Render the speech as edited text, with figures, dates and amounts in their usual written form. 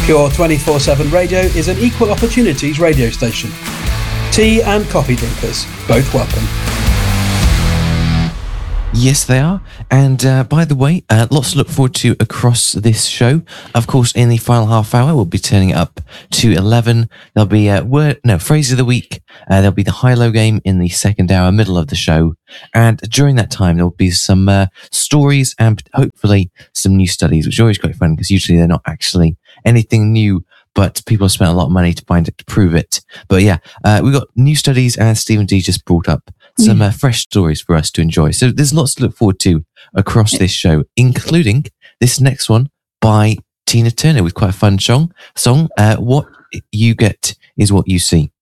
Your 24/7 radio is an equal opportunities radio station. Tea and coffee drinkers, both welcome. Yes, they are. And by the way, lots to look forward to across this show. Of course, in the final half hour, we'll be turning it up to 11. There'll be phrase of the week. There'll be the high-low game in the second hour, middle of the show. And during that time, there'll be some stories and hopefully some new studies, which are always quite fun because usually they're not actually anything new, but people have spent a lot of money to find it, to prove it. But yeah, we've got new studies, and Stephen D just brought up some fresh stories for us to enjoy. So there's lots to look forward to across this show, including this next one by Tina Turner with quite a fun song. What you get is what you see.